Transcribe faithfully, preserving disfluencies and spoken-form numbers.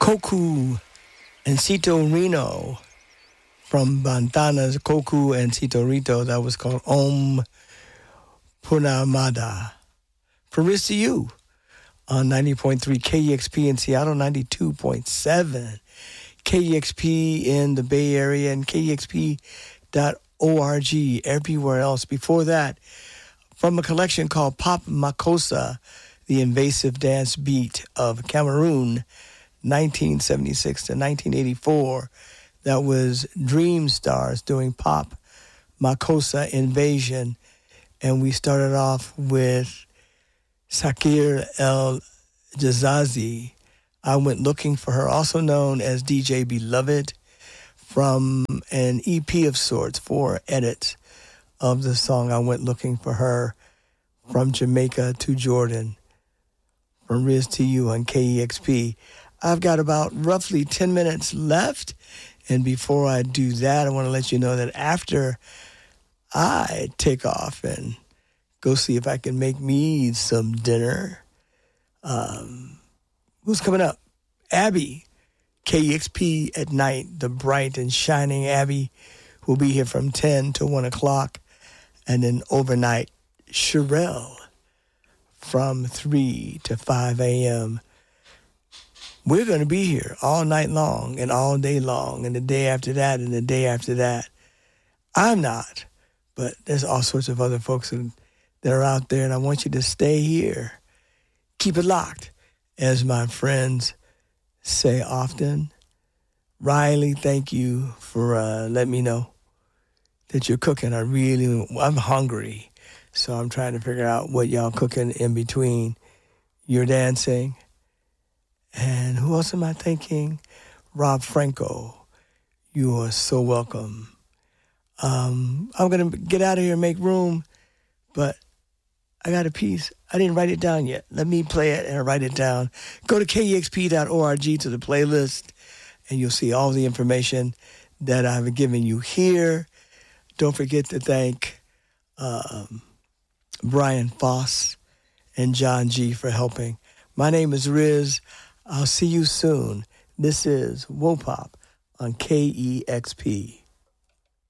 Koku and Cito Reno from Bantana's Koku and Cito Rito. That was called Om Punamada. For Riz to You on ninety point three K E X P in Seattle, ninety-two point seven K E X P in the Bay Area, and K E X P dot org everywhere else. Before that, from a collection called Pop Makossa, the invasive dance beat of Cameroon, nineteen seventy-six to nineteen eighty-four. That was Dream Stars doing Pop Makossa Invasion. And we started off with Sakir El Jazazi. I Went Looking for Her, also known as D J Beloved, from an E P of sorts, four edits of the song I Went Looking for Her, from Jamaica to Jordan, from Riz to You on K E X P. I've got about roughly ten minutes left, and before I do that, I want to let you know that after I take off and go see if I can make me some dinner, um, who's coming up? Abby, K E X P at night, the bright and shining Abby, will be here from ten to one o'clock, and then overnight, Sherelle from three to five a.m. We're going to be here all night long and all day long, and the day after that and the day after that. I'm not, but there's all sorts of other folks that are out there, and I want you to stay here. Keep it locked, as my friends say often. Riley, thank you for uh, letting me know that you're cooking. I really, I'm hungry, so I'm trying to figure out what y'all cooking in between your dancing. And who else am I thinking? Rob Franco, you are so welcome. Um, I'm going to get out of here and make room, but I got a piece. I didn't write it down yet. Let me play it and write it down. Go to K E X P dot org to the playlist, and you'll see all the information that I've given you here. Don't forget to thank um, Brian Foss and John G. for helping. My name is Riz. I'll see you soon. This is Wopop on K E X P.